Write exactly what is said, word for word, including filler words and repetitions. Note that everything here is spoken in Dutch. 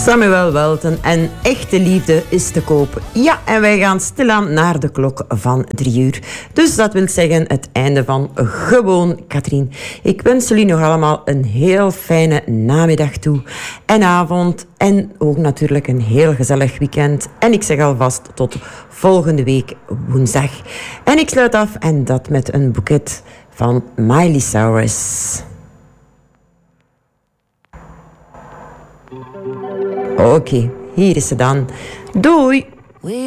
Samuel Welten en Echte Liefde is te koop. Ja, en wij gaan stilaan naar de klok van drie uur. Dus dat wil zeggen het einde van Gewoon Katrien. Ik wens jullie nog allemaal een heel fijne namiddag toe. En avond. En ook natuurlijk een heel gezellig weekend. En ik zeg alvast tot volgende week woensdag. En ik sluit af en dat met een boeket van Miley Cyrus. Oké, okay, hier is ze dan. Doei!